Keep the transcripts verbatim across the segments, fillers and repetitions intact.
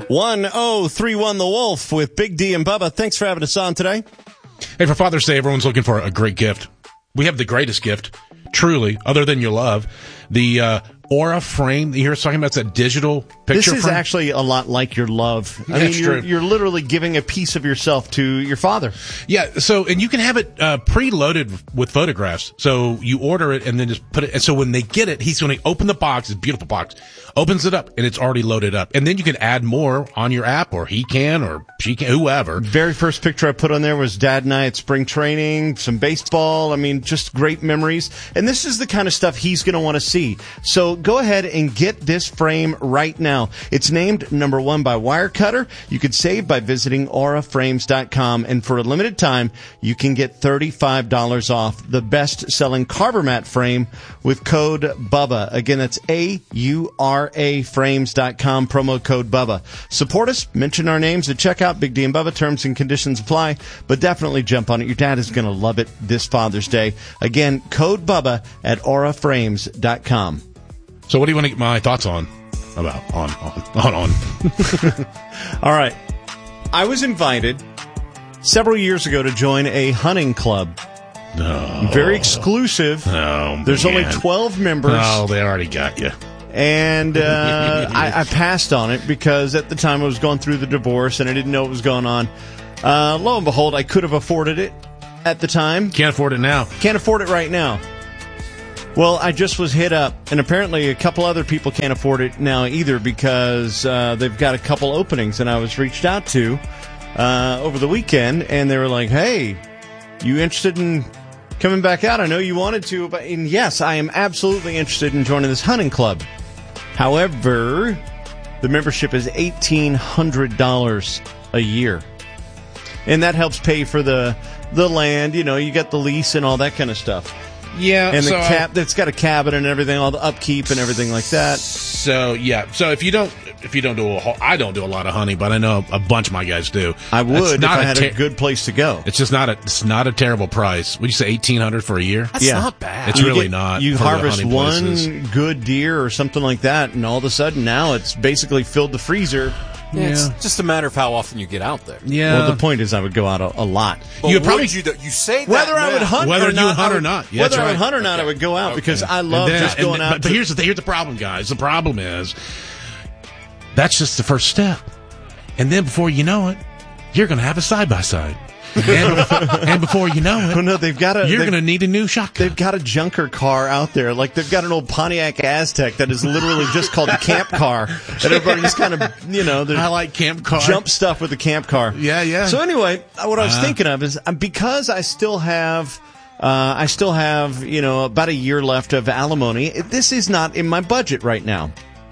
one oh three one The Wolf with Big D and Bubba. Thanks for having us on today. Hey, for Father's Day, everyone's looking for a great gift. We have the greatest gift, truly, other than your love. The uh, Aura frame that you hear us talking about, it's that digital picture This is frame. actually a lot like your love. I That's mean, you're, true. you're literally giving a piece of yourself to your father. Yeah, so, and you can have it uh, preloaded with photographs. So you order it and then just put it, and so when they get it, he's going to open the box, this beautiful box, opens it up, and it's already loaded up. And then you can add more on your app, or he can, or she can, whoever. Very first picture I put on there was Dad and I at spring training, some baseball. I mean, just great memories. And this is the kind of stuff he's going to want to see. So go ahead and get this frame right now. It's named number one by Wirecutter. You could save by visiting aura frames dot com. And for a limited time, you can get thirty-five dollars off the best-selling Carver Mat frame with code BUBBA. Again, that's A U R A frames dot com, promo code BUBBA. Support us, mention our names at checkout. Big D and Bubba, terms and conditions apply, but definitely jump on it. Your dad is going to love it this Father's Day. Again, code BUBBA at aura frames dot com. So what do you want to get my thoughts on? About, on, on, on, on. All right. I was invited several years ago to join a hunting club. No. Very exclusive. No, There's man. only twelve members. Oh, they already got you. And uh, I, I passed on it because at the time I was going through the divorce and I didn't know what was going on. Uh, lo and behold, I could have afforded it at the time. Can't afford it now. Can't afford it right now. Well, I just was hit up, and apparently a couple other people can't afford it now either because uh, they've got a couple openings, and I was reached out to uh, over the weekend, and they were like, hey, you interested in coming back out? I know you wanted to, but and yes, I am absolutely interested in joining this hunting club. However, the membership is eighteen hundred dollars a year, and that helps pay for the, the land. You know, you got the lease and all that kind of stuff. Yeah, And the so, cap that's got a cabin and everything, all the upkeep and everything like that. So yeah, so if you don't, if you don't do a whole, I don't do a lot of hunting, but I know a bunch of my guys do. I would It's if not I a had ter- a good place to go. It's just not a, it's not a terrible price. Would you say eighteen hundred for a year? That's Yeah. not bad. It's You really get- not. You for the harvest hunting one places. good deer or something like that, and all of a sudden now it's basically filled the freezer. Yeah, it's Yeah. just a matter of how often you get out there. Yeah. Well, the point is I would go out a, a lot. But You would probably- would you, do, you say that Whether I would now. hunt Whether or you not, would hunt I or not. Yeah, whether that's I would right. hunt or not, I would go out because I love And then- just and going then- out. But, but to- here's the thing, here's the problem, guys. The problem is that's just the first step, and then before you know it, you're going to have a side by side, and and before you know oh it, no, they've got a you're they've- going to need a new shotgun. They've got a junker car out there. Like, they've got an old Pontiac Aztec that is literally just called the camp car. And everybody just kind of, you know, there's I like camp car. jump stuff with the camp car. Yeah, yeah. So anyway, what I was Uh. thinking of is uh, because I still have, uh, I still have, you know, about a year left of alimony. This is not in my budget right now.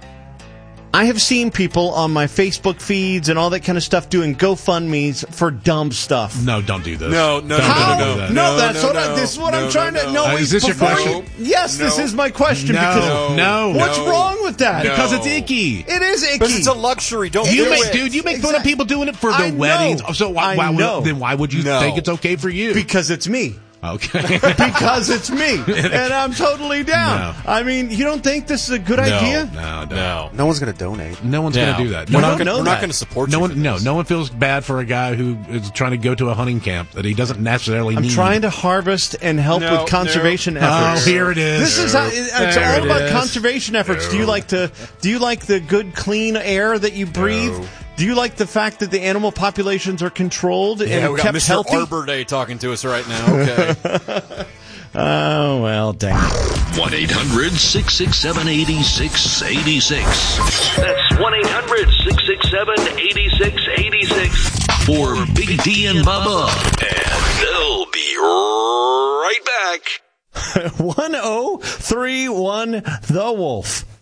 I have seen people on my Facebook feeds and all that kind of stuff doing GoFundMes for dumb stuff. No, don't do this. No, no, Don't, no, don't no, do that. No, No, that's no, what I, no. this is what No, I'm trying no, to. no. No, Uh, wait, is this your before question? you- Yes, this No. is my question. No, because no. what's No. wrong with that? No. Because it's icky. It is icky. Because it's a luxury. Don't You do make, it. dude, you make fun of Exactly. people doing it for I their know. weddings. So why, I why would, know. then why would you No. think it's okay for you? because it's me. Okay. Because it's me, and I'm totally down. No. I mean, you don't think this is a good no, idea? No, no, No. No one's going to donate. No one's No. going to do that. We're No, not don't gonna- know we're that. not going to support no you. one, for no, this. no one feels bad for a guy who is trying to go to a hunting camp that he doesn't necessarily I'm need. trying to harvest and help No, with conservation no. Oh, efforts. here it is. This is how, it's There all it about is. conservation efforts. Do you like to? Do you like the good, clean air that you breathe? No. Do you like the fact that the animal populations are controlled Yeah, and we got kept Mister healthy? Arbor Day talking to us right now. Okay. Oh well, dang. one eight hundred six six seven eight six eight six. That's one eight hundred six six seven eight six eight six for Big D and Bubba. And they'll be right back. one oh three one The Wolf.